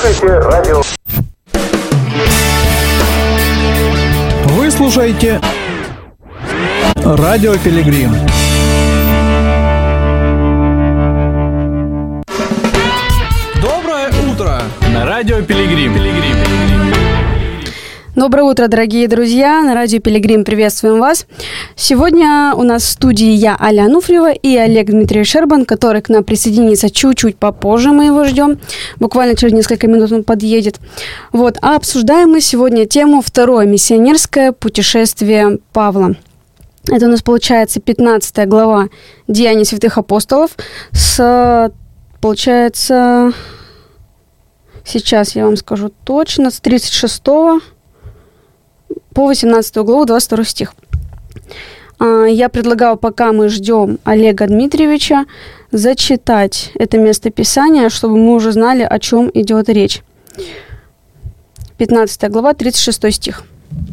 слушаете радио. Вы слушаете Радио Пилигрим. Доброе утро на Радио Пилигрим. Доброе утро, дорогие друзья! На радио Пилигрим приветствуем вас. Сегодня у нас в студии я, Аля Ануфриева, и Олег Дмитриевич Шербан, который к нам присоединится чуть-чуть попозже, мы его ждем. Буквально через несколько минут он подъедет. А обсуждаем мы сегодня тему «Второе миссионерское путешествие Павла». Это у нас получается 15 глава Деяний святых апостолов получается, сейчас я вам скажу точно, с 36 по 18 главу, 22 стих. Я предлагаю, пока мы ждем Олега Дмитриевича, зачитать это местописание, чтобы мы уже знали, о чем идет речь. 15 глава, 36 стих.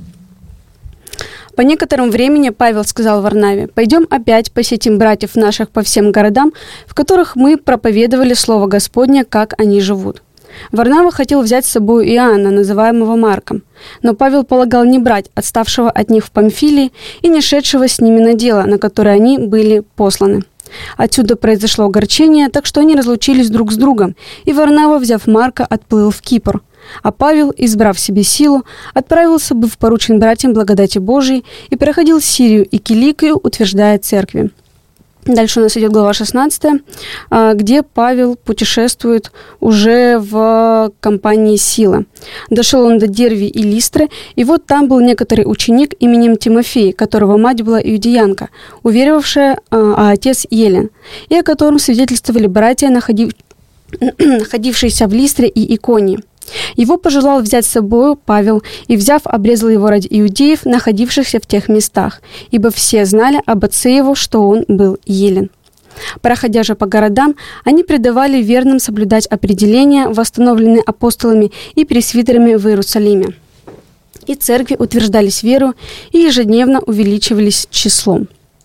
«По некоторому времени Павел сказал Варнаве: «Пойдем опять посетим братьев наших по всем городам, в которых мы проповедовали Слово Господне, как они живут». Варнава хотел взять с собой Иоанна, называемого Марком, но Павел полагал не брать отставшего от них в Памфилии и не шедшего с ними на дело, на которое они были посланы. Отсюда произошло огорчение, так что они разлучились друг с другом, и Варнава, взяв Марка, отплыл в Кипр. А Павел, избрав себе силу, отправился, быв поручен братьям благодати Божией, и проходил Сирию и Киликию, утверждая церкви. Дальше у нас идет глава 16, где Павел путешествует уже в компании Сила. Дошел он до Дервии и Листры, и вот там был некоторый ученик именем Тимофей, которого мать была иудеянка, уверовавшая, а отец Елен, и о котором свидетельствовали братья, находившиеся в Листре и Иконии. Его пожелал взять с собой Павел, и, взяв, обрезал его ради иудеев, находившихся в тех местах, ибо все знали об отце его, что он был Елен. Проходя же по городам, они предавали верным соблюдать определения, восстановленные апостолами и пресвитерами в Иерусалиме. И церкви утверждались веру и ежедневно увеличивались числом.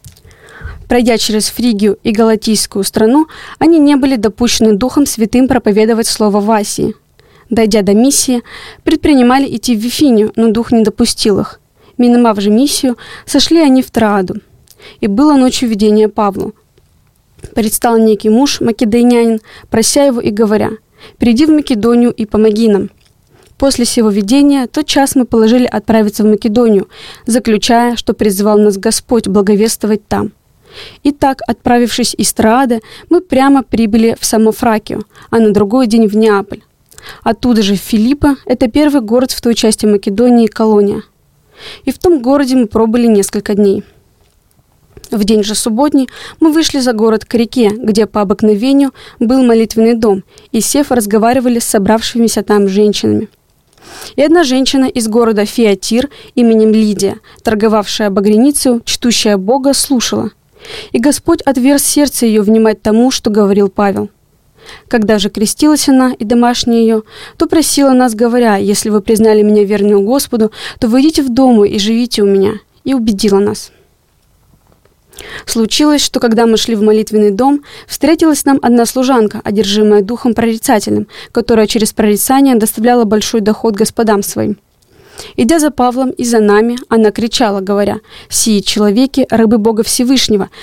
Пройдя через Фригию и Галатийскую страну, они не были допущены Духом Святым проповедовать слово в Асии. Дойдя до Миссии, предпринимали идти в Вифинию, но Дух не допустил их. Миновав же Миссию, сошли они в Трааду. И было ночью видение Павлу. Предстал некий муж, македонянин, прося его и говоря: «Приди в Македонию и помоги нам». После сего видения тот час мы положили отправиться в Македонию, заключая, что призывал нас Господь благовествовать там. Итак, отправившись из Троады, мы прямо прибыли в Самофракию, а на другой день в Неаполь. Оттуда же в Филиппо, это первый город в той части Македонии, колония. И в том городе мы пробыли несколько дней. В день же субботний мы вышли за город к реке, где по обыкновению был молитвенный дом, и, сев, разговаривали с собравшимися там женщинами. И одна женщина из города Фиатир именем Лидия, торговавшая багряницей, чтущая Бога, слушала. И Господь отверз сердце ее внимать тому, что говорил Павел. Когда же крестилась она и домашние ее, то просила нас, говоря: «Если вы признали меня верную Господу, то выйдите в дом и живите у меня», и убедила нас. Случилось, что когда мы шли в молитвенный дом, встретилась нам одна служанка, одержимая духом прорицательным, которая через прорицание доставляла большой доход господам своим. Идя за Павлом и за нами, она кричала, говоря: «Сии человеки, рабы Бога Всевышнего,